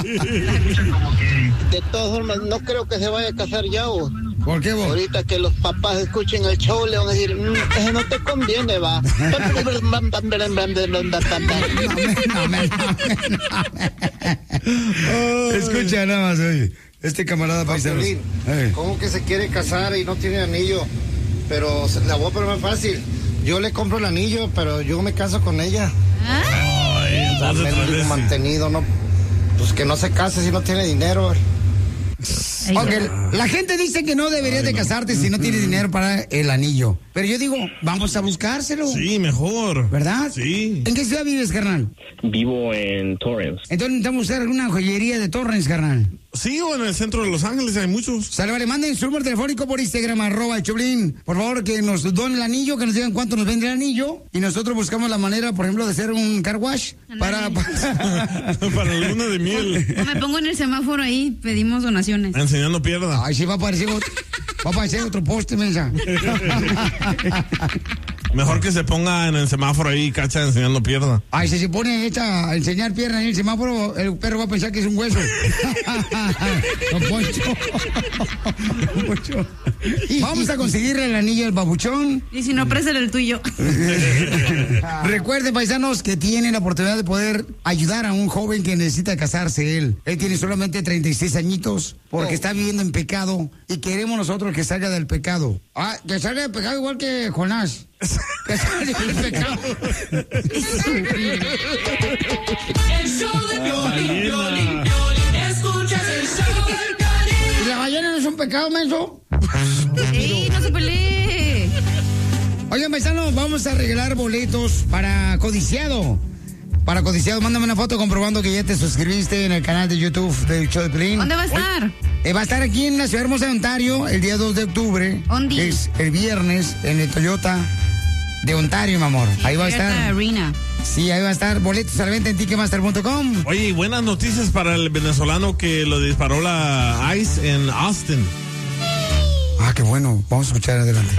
De todas formas, no creo que se vaya a casar ya, vos. ¿Por qué, vos? Ahorita que los papás escuchen el show, le van a decir, ese no te conviene, va. Escucha nada más, oye. Este camarada paisano. ¿Cómo que se quiere casar y no tiene anillo? Pero la voy a poner más fácil. Yo le compro el anillo, pero yo me caso con ella. Mantenido, ¿no? Pues que no se case si no tiene dinero. Ok, la gente dice que no deberías de casarte si no tienes dinero para el anillo. Pero yo digo, vamos a buscárselo. Sí, mejor. ¿Verdad? Sí. ¿En qué ciudad vives, carnal? Vivo en Torrance. Entonces necesitamos buscar alguna joyería de Torrance, carnal. Sí, o en el centro de Los Ángeles hay muchos. Sale, vale, manden su número telefónico por Instagram, @Choplin. Por favor, que nos donen el anillo, que nos digan cuánto nos vende el anillo. Y nosotros buscamos la manera, por ejemplo, de hacer un car wash para la luna de miel. O me pongo en el semáforo ahí, pedimos donaciones. Enseñando pierna. Ay, sí, va a aparecer otro poste, mensa. Mejor que se ponga en el semáforo ahí, cacha, enseñando pierna. Ay, si se pone a enseñar pierna en el semáforo, el perro va a pensar que es un hueso. Don Poncho. Vamos a conseguirle el anillo al babuchón. Y si no, préstale el tuyo. Recuerden, paisanos, que tienen la oportunidad de poder ayudar a un joven que necesita casarse él. Él tiene solamente 36 añitos porque está viviendo en pecado y queremos nosotros que salga del pecado. Ah, que salga del pecado igual que Jonás. Que salga del pecado. El show de Piolín, escuchas el show de Piolín. ¿Y la ballena no es un pecado, menso? ¡Ey, no se pelee! Oigan, paisanos, vamos a regalar boletos para Codiciado. Para Codiciado, mándame una foto comprobando que ya te suscribiste en el canal de YouTube del show de Piolín. ¿Dónde va a estar? Va a estar aquí en la ciudad hermosa de Ontario el día 2 de octubre. ¿Dónde? Es el viernes en el Toyota de Ontario, mi amor. Ahí va a estar. Arena. Sí, ahí va a estar. Boletos a la venta en Ticketmaster.com. Oye, y buenas noticias para el venezolano que lo disparó la ICE en Austin. Ah, qué bueno. Vamos a escuchar adelante.